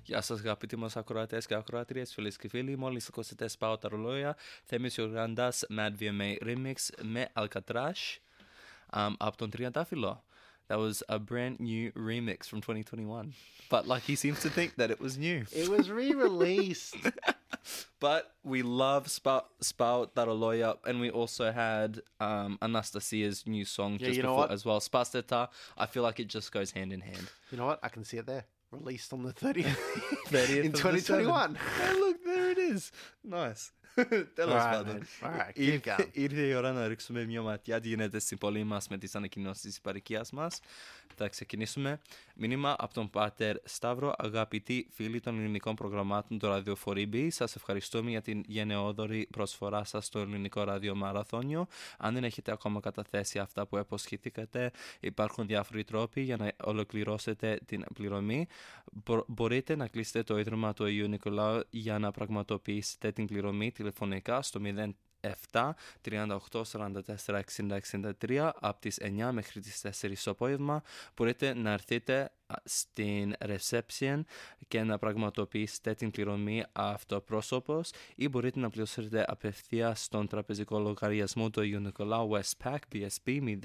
Γεια σας αγαπητοί μας ακροατές και ακροατρίες, φίλες και φίλοι. Μόλις ακούσετε Σπάω τα ρολόγια, Θέμης Ιωργαντάς Mad VMA Remix με Alcatraz από τον Τριαντάφυλλο. That was a brand new remix from 2021. But like he seems to think that it was new. It was re-released. But we love Spao Taroloya, and we also had Anastasia's new song just before as well. Spasteta. I feel like it just goes hand in hand. You know what? I can see it there. Released on the 30th, 30th in 2021. Hey, look, there it is. Nice. Τέλος πάντων. Ήρθε η ώρα να ρίξουμε μια ματιά τι γίνεται στην πόλη μας με τις ανακοινώσεις της επαρχίας μας. Θα ξεκινήσουμε. Μήνυμα από τον Πάτερ Σταύρο. Αγαπητοί φίλοι των ελληνικών προγραμμάτων του ραδιοφορήμπη, σας ευχαριστούμε για την γενναιόδορη προσφορά σας στο ελληνικό ραδιομαραθώνιο. Αν δεν έχετε ακόμα καταθέσει αυτά που υποσχεθήκατε, υπάρχουν διάφοροι τρόποι για να ολοκληρώσετε την πληρωμή. Μπορείτε να κλείσετε το Ίδρυμα του Αγίου Νικολάου για να πραγματοποιήσετε την πληρωμή τηλεφωνικά στο 07 38 44 60 63 από τις 9 μέχρι τις 4 το απόγευμα. Μπορείτε να έρθετε στην reception και να πραγματοποιήσετε την πληρωμή αυτοπρόσωπος ή μπορείτε να πληρώσετε απευθείας στον τραπεζικό λογαριασμό του Αγίου Νικολάου Westpac BSB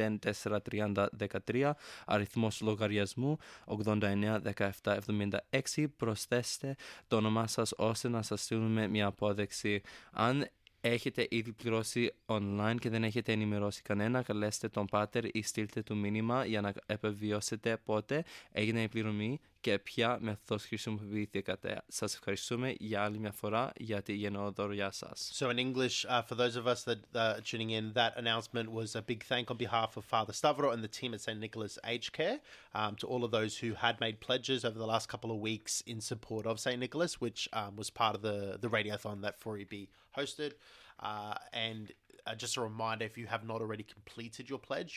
043013 αριθμός λογαριασμού 89 17 76. Προσθέστε το όνομά σας ώστε να σας στείλουμε μια απόδειξη. Αν έχετε ήδη πληρώσει online και δεν έχετε ενημερώσει κανένα, καλέστε τον Πάτερ ή στείλτε του μήνυμα για να επιβιώσετε πότε έγινε η πληρωμή και ποια μεθόδος χρησιμοποιηθήκατε. Σας ευχαριστούμε για άλλη μια φορά για τη γενναιοδωριά σας. So in English, for those of us that are tuning in, that announcement was a big thank on behalf of Father Stavro and the team at St. Nicholas Aged Care to all of those who had made pledges over the last couple of weeks in support of St. Nicholas, which was part of the radiothon that 4EB hosted. And just a reminder, if you have not already completed your pledge,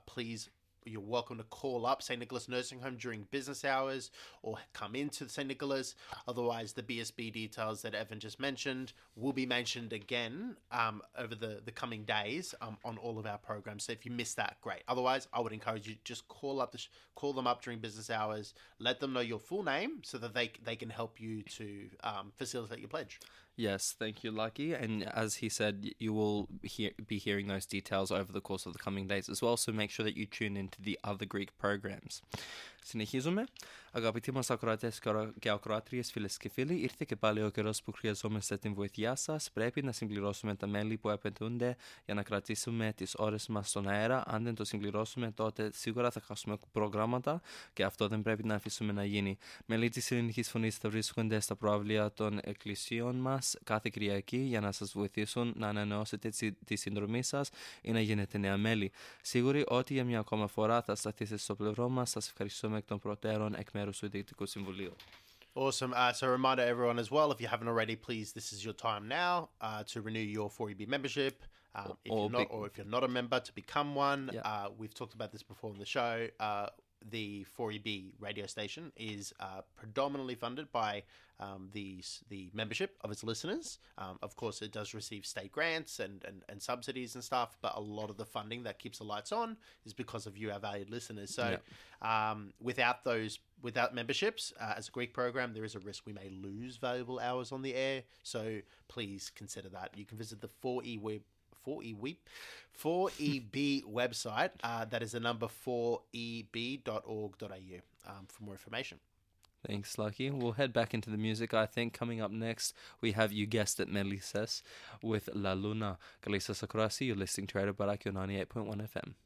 you're welcome to call up St. Nicholas Nursing Home during business hours or come into St. Nicholas. Otherwise, the BSB details that Evan just mentioned will be mentioned again over the coming days on all of our programs. So if you missed that, great. Otherwise, I would encourage you just call them up during business hours, let them know your full name so that they can help you to facilitate your pledge. Yes, thank you, Lucky. And as he said, you will be hearing those details over the course of the coming days as well, so make sure that you tune into the other Greek programs. Συνεχίζουμε. Αγαπητοί μας ακροατές και ακροάτριες, φίλες και φίλοι, ήρθε και πάλι ο καιρός που χρειαζόμαστε την βοήθειά σας. Πρέπει να συμπληρώσουμε τα μέλη που απαιτούνται για να κρατήσουμε τις ώρες μας στον αέρα. Αν δεν το συμπληρώσουμε, τότε σίγουρα θα χάσουμε προγράμματα και αυτό δεν πρέπει να αφήσουμε να γίνει. Μέλη της Ελληνικής Φωνής θα βρίσκονται στα προαυλία των εκκλησιών μας κάθε Κυριακή για να σας βοηθήσουν να ανανεώσετε τη συνδρομή σας ή να γίνετε νέα μέλη. Σίγουροι ότι για μια ακόμα φορά θα σταθείτε στο πλευρό μας. Σας ευχαριστούμε εκ των προτέρων εκ μέρους του Διοικητικού Συμβουλίου. Awesome. So a reminder everyone as well, if you haven't already, please, this is your time now to renew your 4EB membership. If you're not a member, to become one. Yeah. We've talked about this before on the show. The 4EB radio station is predominantly funded by the membership of its listeners. Of course, it does receive state grants and subsidies and stuff, but a lot of the funding that keeps the lights on is because of you, our valued listeners. So without memberships, as a Greek program, there is a risk we may lose valuable hours on the air. So please consider that. You can visit the 4EB website. That is the number 4eb.org.au for more information. Thanks, Lucky. We'll head back into the music. I think coming up next, we have, you guessed it, Melisses with La Luna. Kalisa Sakurasi, you're listening to Radio Barak, 98.1 FM.